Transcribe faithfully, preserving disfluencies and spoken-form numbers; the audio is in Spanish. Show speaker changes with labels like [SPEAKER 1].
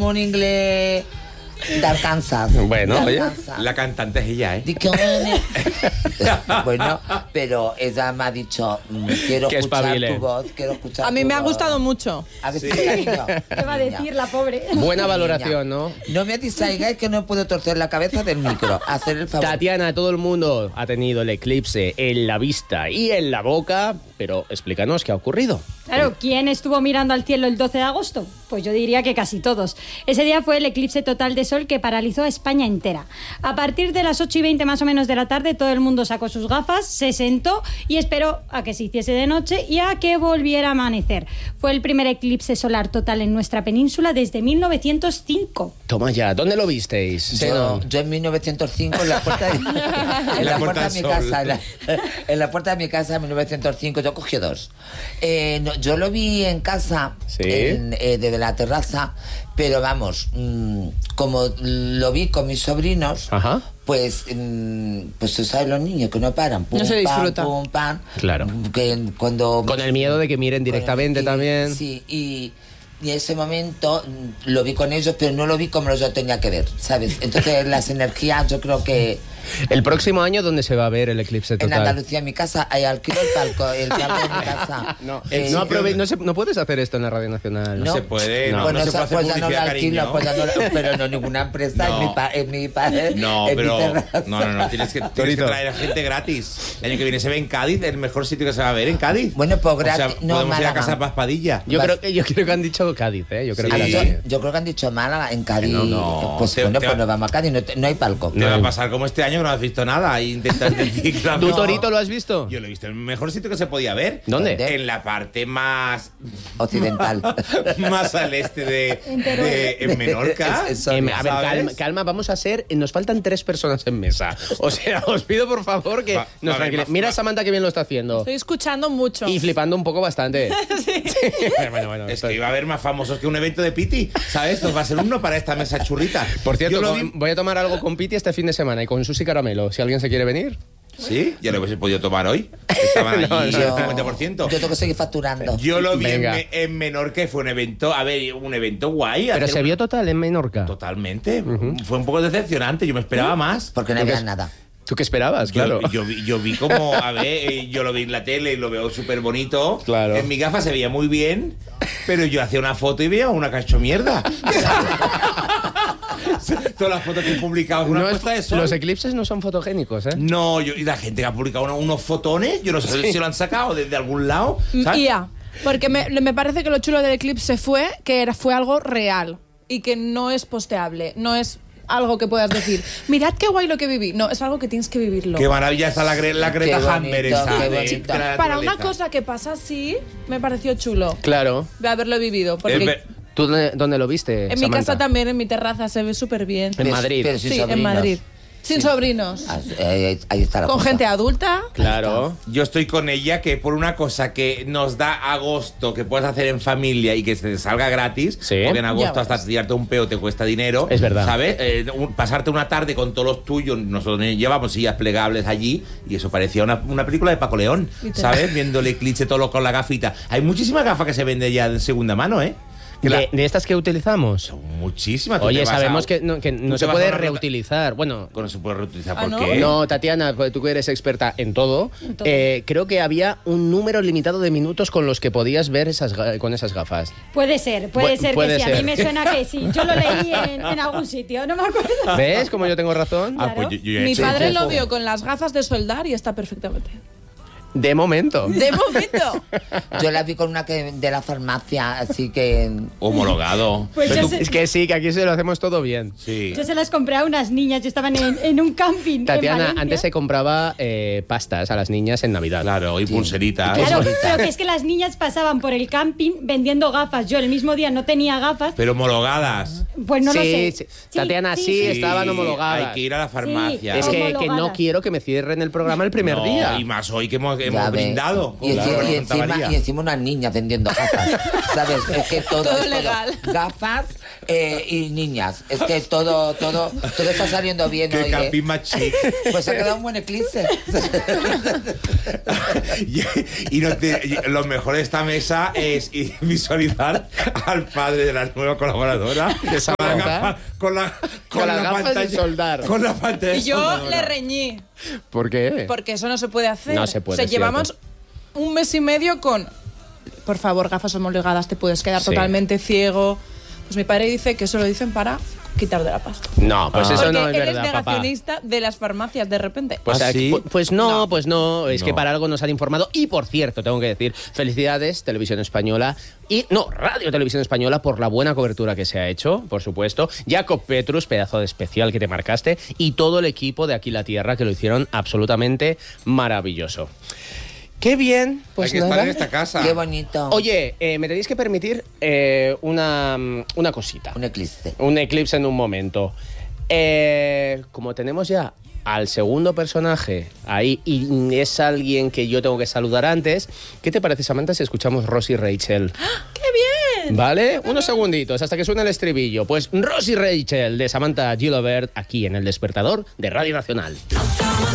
[SPEAKER 1] como un inglés de Arkansas.
[SPEAKER 2] Bueno,
[SPEAKER 1] de
[SPEAKER 2] oye,
[SPEAKER 1] Arkansas.
[SPEAKER 3] La cantante es ella, ¿eh?
[SPEAKER 1] Bueno, pero ella me ha dicho, mm, quiero
[SPEAKER 2] Que
[SPEAKER 1] escuchar
[SPEAKER 2] espabile.
[SPEAKER 1] tu voz, quiero escuchar
[SPEAKER 4] A mí
[SPEAKER 1] tu
[SPEAKER 4] me ha
[SPEAKER 1] voz.
[SPEAKER 4] gustado mucho.
[SPEAKER 1] A ver si cariño.
[SPEAKER 5] ¿Qué va a decir la pobre?
[SPEAKER 2] buena
[SPEAKER 1] Niña.
[SPEAKER 2] valoración, ¿no?
[SPEAKER 1] No me distraigáis que no puedo torcer la cabeza del micro. Hacer el favor.
[SPEAKER 2] Tatiana, todo el mundo ha tenido el eclipse en la vista y en la boca, pero explícanos qué ha ocurrido.
[SPEAKER 5] Claro, ¿quién estuvo mirando al cielo el doce de agosto? Pues yo diría que casi todos. Ese día fue el eclipse total de sol que paralizó a España entera. A partir de las ocho y veinte más o menos de la tarde, todo el mundo sacó sus gafas, se sentó y esperó a que se hiciese de noche y a que volviera a amanecer. Fue el primer eclipse solar total en nuestra península desde mil novecientos cinco.
[SPEAKER 2] Toma ya, ¿dónde lo visteis?
[SPEAKER 1] Yo,
[SPEAKER 2] Zenon?
[SPEAKER 1] yo en mil novecientos cinco en la puerta de, en la puerta de mi casa, en la, en la puerta de mi casa en mil novecientos cinco yo cogí dos. Eh, no, yo lo vi en casa,
[SPEAKER 2] ¿Sí?
[SPEAKER 1] en, eh, desde la terraza, pero vamos, mmm, como lo vi con mis sobrinos,
[SPEAKER 2] Ajá.
[SPEAKER 1] pues, mmm, pues tú sabes los niños que no paran, pum,
[SPEAKER 4] No se
[SPEAKER 1] pam,
[SPEAKER 4] disfruta.
[SPEAKER 1] pum, pam,
[SPEAKER 2] Claro.
[SPEAKER 1] que cuando
[SPEAKER 2] Con el miedo de que miren directamente
[SPEAKER 1] y-
[SPEAKER 2] también.
[SPEAKER 1] Sí, y, y en ese momento mm, lo vi con ellos, pero no lo vi como yo tenía que ver, ¿sabes? Entonces las energías, yo creo que
[SPEAKER 2] El próximo año, ¿dónde se va a ver el eclipse
[SPEAKER 1] en
[SPEAKER 2] total?
[SPEAKER 1] Andalucía, en mi casa, hay alquilo el palco, el palco de mi casa.
[SPEAKER 2] No,
[SPEAKER 1] Eh,
[SPEAKER 2] no, aprove- no, se- no puedes hacer esto en la Radio Nacional.
[SPEAKER 3] No se puede, no,
[SPEAKER 1] bueno,
[SPEAKER 3] no se
[SPEAKER 1] eso,
[SPEAKER 3] puede hacer
[SPEAKER 1] pues ya no lo
[SPEAKER 3] publicidad,
[SPEAKER 1] alquilo,
[SPEAKER 3] cariño.
[SPEAKER 1] pues ya no lo- pero no ninguna empresa,
[SPEAKER 3] No.
[SPEAKER 1] en mi pa, en mi pa-
[SPEAKER 3] No,
[SPEAKER 1] en mi
[SPEAKER 3] pero.
[SPEAKER 1] terraza.
[SPEAKER 3] No, no, no. Tienes que, tienes que
[SPEAKER 2] Torito.
[SPEAKER 3] traer a gente gratis. El año que viene se ve en Cádiz, el mejor sitio que se va a ver en Cádiz.
[SPEAKER 1] Bueno, pues
[SPEAKER 3] O sea,
[SPEAKER 1] gratis. No,
[SPEAKER 3] podemos ir a
[SPEAKER 1] Málaga.
[SPEAKER 3] Casa Paspadilla.
[SPEAKER 2] Yo
[SPEAKER 1] Vas-
[SPEAKER 2] creo, que, yo creo que han dicho Cádiz, ¿eh? Yo creo
[SPEAKER 3] Sí.
[SPEAKER 2] que
[SPEAKER 1] Yo,
[SPEAKER 2] sí.
[SPEAKER 1] yo creo que han dicho Málaga, en Cádiz.
[SPEAKER 3] No, no.
[SPEAKER 1] Pues
[SPEAKER 3] Te-
[SPEAKER 1] bueno,
[SPEAKER 3] te
[SPEAKER 1] pues
[SPEAKER 3] va-
[SPEAKER 1] nos vamos a Cádiz, no, te- no hay palco.
[SPEAKER 3] Te va a pasar como este año que no has visto nada y intentas decir que
[SPEAKER 2] ¿Tú,
[SPEAKER 3] no.
[SPEAKER 2] Torito, lo has visto?
[SPEAKER 3] Yo lo he visto en el mejor sitio que se podía ver.
[SPEAKER 2] ¿Dónde?
[SPEAKER 3] En la parte más
[SPEAKER 1] Occidental.
[SPEAKER 3] más al este de,
[SPEAKER 5] En Teruel.
[SPEAKER 3] de en Menorca.
[SPEAKER 1] Es- es-
[SPEAKER 2] Em, a ver,
[SPEAKER 3] ¿sabes?
[SPEAKER 2] calma, calma, vamos a ser. Nos faltan tres personas en mesa. O sea, os pido por favor que
[SPEAKER 3] Va-
[SPEAKER 2] nos
[SPEAKER 3] va a ver,
[SPEAKER 2] tranquili-
[SPEAKER 3] va-
[SPEAKER 2] Mira
[SPEAKER 3] va-
[SPEAKER 2] a Samantha que bien lo está haciendo.
[SPEAKER 4] Estoy escuchando mucho.
[SPEAKER 2] Y flipando un poco bastante. Sí. bueno, bueno,
[SPEAKER 3] Es
[SPEAKER 2] esto-
[SPEAKER 3] que iba a haber más famosos que un evento de Piti, ¿sabes? Nos va a ser uno para esta mesa churrita.
[SPEAKER 2] Por cierto,
[SPEAKER 3] Yo lo
[SPEAKER 2] con-
[SPEAKER 3] vi-
[SPEAKER 2] voy a tomar algo con Piti este fin de semana y con Susi Caramelo. Si alguien se quiere venir.
[SPEAKER 3] ¿Sí? Ya lo hubiese podido tomar hoy. Estaban
[SPEAKER 2] No,
[SPEAKER 3] allí
[SPEAKER 2] no.
[SPEAKER 3] el cincuenta por ciento.
[SPEAKER 1] Yo tengo que seguir facturando.
[SPEAKER 3] Yo lo vi en,
[SPEAKER 2] Venga.
[SPEAKER 3] Me- en Menorca y fue un evento, a ver, un evento guay.
[SPEAKER 2] Pero
[SPEAKER 3] hacer
[SPEAKER 2] se
[SPEAKER 3] un-
[SPEAKER 2] vio total en Menorca.
[SPEAKER 3] Totalmente. Fue un poco decepcionante, yo me esperaba más.
[SPEAKER 1] Porque no
[SPEAKER 2] Porque
[SPEAKER 1] había
[SPEAKER 2] es-
[SPEAKER 1] nada.
[SPEAKER 2] ¿Tú qué esperabas? Claro.
[SPEAKER 3] Yo, yo, vi, yo vi como, a ver, eh, yo lo vi en la tele y lo veo súper bonito.
[SPEAKER 2] Claro.
[SPEAKER 3] En mi gafa se veía muy bien, pero yo hacía una foto y veía una cacho mierda. Todas las fotos que he publicado es una
[SPEAKER 2] No es-
[SPEAKER 3] puesta de sol.
[SPEAKER 2] los eclipses no son fotogénicos, ¿eh?
[SPEAKER 3] No, yo, y la gente que ha publicado uno- unos fotones, yo no sé si lo han sacado desde algún lado. ¿sabes?
[SPEAKER 4] Ia, porque me, me parece que lo chulo del eclipse fue que era, fue algo real y que no es posteable, no es algo que puedas decir, mirad qué guay lo que viví. No, es algo que tienes que vivirlo.
[SPEAKER 3] Qué maravilla está la, Gre- la Greta
[SPEAKER 1] Qué bonito,
[SPEAKER 3] Thunberg esa
[SPEAKER 1] qué
[SPEAKER 3] de-
[SPEAKER 1] bonito.
[SPEAKER 3] de la
[SPEAKER 4] Para una
[SPEAKER 3] naturaleza.
[SPEAKER 4] cosa que pasa así, me pareció chulo
[SPEAKER 2] Claro.
[SPEAKER 4] de haberlo vivido. Porque
[SPEAKER 3] Es ver-
[SPEAKER 2] ¿Tú dónde, dónde lo viste?
[SPEAKER 4] en mi
[SPEAKER 2] Samantha?
[SPEAKER 4] casa también, en mi terraza, se ve súper bien.
[SPEAKER 2] En Madrid.
[SPEAKER 1] Pero sin
[SPEAKER 4] Sí, en
[SPEAKER 1] sobrinos.
[SPEAKER 4] Madrid. Sin sobrinos.
[SPEAKER 1] Ah, eh, ahí está la
[SPEAKER 4] Con
[SPEAKER 1] cosa.
[SPEAKER 4] gente adulta.
[SPEAKER 2] Claro.
[SPEAKER 3] Yo estoy con ella que por una cosa que nos da agosto, que puedes hacer en familia y que te salga gratis,
[SPEAKER 2] Sí.
[SPEAKER 3] porque en agosto
[SPEAKER 4] Ya
[SPEAKER 3] hasta tirarte un peo te cuesta dinero.
[SPEAKER 2] Es verdad.
[SPEAKER 3] ¿Sabes? Eh, un- pasarte una tarde con todos los tuyos, nosotros llevamos sillas plegables allí y eso parecía una, una película de Paco León,
[SPEAKER 4] Literal.
[SPEAKER 3] ¿sabes? Viendo el eclipse todo con la gafita. Hay muchísimas gafas que se venden ya de segunda mano, ¿eh? Que la-
[SPEAKER 2] De, de estas que utilizamos.
[SPEAKER 3] Son muchísimas. Tú te
[SPEAKER 2] Oye,
[SPEAKER 3] vas
[SPEAKER 2] sabemos
[SPEAKER 3] a-
[SPEAKER 2] que no, que
[SPEAKER 3] tú
[SPEAKER 2] no
[SPEAKER 3] te
[SPEAKER 2] se
[SPEAKER 3] vas a
[SPEAKER 2] puede
[SPEAKER 3] una rota-
[SPEAKER 2] reutilizar. Bueno,
[SPEAKER 3] No se puede reutilizar,
[SPEAKER 4] Ah,
[SPEAKER 3] ¿por
[SPEAKER 4] ¿no?
[SPEAKER 3] qué?
[SPEAKER 2] no, Tatiana, pues tú que eres experta en todo, eh, creo que había un número limitado de minutos con los que podías ver esas, ga- con esas gafas.
[SPEAKER 5] Puede ser, puede
[SPEAKER 2] Bu-
[SPEAKER 5] ser
[SPEAKER 2] puede
[SPEAKER 5] que sí.
[SPEAKER 2] ser.
[SPEAKER 5] A mí me suena que sí. Yo lo leí en, en algún sitio, no me acuerdo.
[SPEAKER 2] ¿Ves cómo yo tengo razón?
[SPEAKER 3] Ah, pues yo- yo ya he
[SPEAKER 4] Mi
[SPEAKER 3] hecho
[SPEAKER 4] padre
[SPEAKER 3] un
[SPEAKER 4] lo
[SPEAKER 3] poco.
[SPEAKER 4] vio con las gafas de soldar y está perfectamente.
[SPEAKER 2] De momento.
[SPEAKER 4] De momento.
[SPEAKER 1] Yo la vi con una que de la farmacia, así que...
[SPEAKER 3] Homologado.
[SPEAKER 5] Pues
[SPEAKER 3] Pero
[SPEAKER 5] yo
[SPEAKER 3] tú-
[SPEAKER 5] sé-
[SPEAKER 2] Es que sí, que aquí se lo hacemos todo bien.
[SPEAKER 3] Sí.
[SPEAKER 5] Yo se las compré a unas niñas, yo estaban en, en un camping. en
[SPEAKER 2] Tatiana,
[SPEAKER 5] Valencia.
[SPEAKER 2] antes se compraba eh, pastas a las niñas en Navidad.
[SPEAKER 3] Claro, y pulseritas.
[SPEAKER 5] Claro,
[SPEAKER 1] bonita.
[SPEAKER 5] pero que es que las niñas pasaban por el camping vendiendo gafas. Yo el mismo día no tenía gafas,
[SPEAKER 3] Pero homologadas.
[SPEAKER 5] pues no
[SPEAKER 2] sí,
[SPEAKER 5] lo sé.
[SPEAKER 2] sí. Tatiana, sí, estaban homologadas.
[SPEAKER 3] Hay que ir a la farmacia.
[SPEAKER 5] Sí,
[SPEAKER 2] Es que, que no
[SPEAKER 5] homologadas.
[SPEAKER 2] quiero que me cierren el programa el primer
[SPEAKER 3] No,
[SPEAKER 2] día.
[SPEAKER 3] Y más hoy que hemos,
[SPEAKER 1] Ya
[SPEAKER 3] hemos
[SPEAKER 1] ves.
[SPEAKER 3] brindado.
[SPEAKER 1] Y,
[SPEAKER 3] Claro,
[SPEAKER 1] enci- y
[SPEAKER 3] Santa
[SPEAKER 1] encima,
[SPEAKER 3] María.
[SPEAKER 1] y encima unas niñas vendiendo gafas. ¿Sabes? Es que todo,
[SPEAKER 4] Todo
[SPEAKER 1] es
[SPEAKER 4] legal.
[SPEAKER 1] Gafas eh, y niñas. Es que todo, todo, todo está saliendo bien
[SPEAKER 3] Qué
[SPEAKER 1] hoy.
[SPEAKER 3] camping
[SPEAKER 1] ¿eh?
[SPEAKER 3] más chic.
[SPEAKER 1] Pues ha quedado un buen eclipse.
[SPEAKER 3] y y no te- y lo mejor de esta mesa es visualizar al padre de la nueva colaboradora, de Samantha
[SPEAKER 2] cuenta?
[SPEAKER 3] gafa, con la, con
[SPEAKER 2] Con las
[SPEAKER 3] la
[SPEAKER 2] gafas de
[SPEAKER 3] pantalla-
[SPEAKER 2] soldar.
[SPEAKER 3] Con la pantalla
[SPEAKER 4] Y yo
[SPEAKER 3] soldadora.
[SPEAKER 4] le reñí,
[SPEAKER 2] ¿Por qué?
[SPEAKER 4] porque eso no se puede hacer.
[SPEAKER 2] No se puede,
[SPEAKER 4] O sea,
[SPEAKER 2] es cierto.
[SPEAKER 4] llevamos un mes y medio con, por favor, gafas homologadas, te puedes quedar
[SPEAKER 2] Sí.
[SPEAKER 4] totalmente ciego. Pues mi padre dice que eso lo dicen para quitar de la pasta.
[SPEAKER 2] No, pues
[SPEAKER 3] Ah.
[SPEAKER 2] eso
[SPEAKER 4] Porque
[SPEAKER 2] no es
[SPEAKER 4] él
[SPEAKER 2] verdad,
[SPEAKER 4] es
[SPEAKER 2] papá.
[SPEAKER 4] negacionista de las farmacias de repente.
[SPEAKER 2] Pues,
[SPEAKER 3] ¿Ah,
[SPEAKER 2] aquí-
[SPEAKER 3] sí?
[SPEAKER 2] pu- pues no,
[SPEAKER 4] No.
[SPEAKER 2] pues no. Es que
[SPEAKER 3] No.
[SPEAKER 2] para algo nos han informado. Y por cierto, tengo que decir, felicidades, Televisión Española. Y no, Radio Televisión Española por la buena cobertura que se ha hecho, por supuesto. Jacob Petrus, pedazo de especial que te marcaste. Y todo el equipo de Aquí la Tierra que lo hicieron absolutamente maravilloso. Qué bien, pues
[SPEAKER 3] Hay que
[SPEAKER 2] nada.
[SPEAKER 3] estar en esta casa.
[SPEAKER 1] Qué bonito.
[SPEAKER 2] Oye, eh, me tenéis que permitir eh, una, una cosita.
[SPEAKER 1] Un eclipse.
[SPEAKER 2] Un eclipse en un momento. Eh, como tenemos ya al segundo personaje ahí y es alguien que yo tengo que saludar antes, ¿qué te parece, Samantha, si escuchamos Rosie Rachel?
[SPEAKER 4] ¡Qué bien!
[SPEAKER 2] ¿Vale? Unos segunditos hasta que suene el estribillo. Pues Rosie Rachel de Samantha Gilbert aquí en El Despertador de Radio Nacional.
[SPEAKER 6] Somos